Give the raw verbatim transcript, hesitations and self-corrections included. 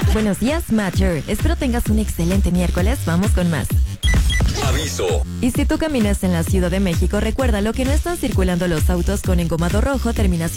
Buenos días, Matcher. Espero tengas un excelente miércoles. Vamos con más. Aviso. Y si tú caminas en la Ciudad de México, recuerda lo que no están circulando los autos con engomado rojo, terminación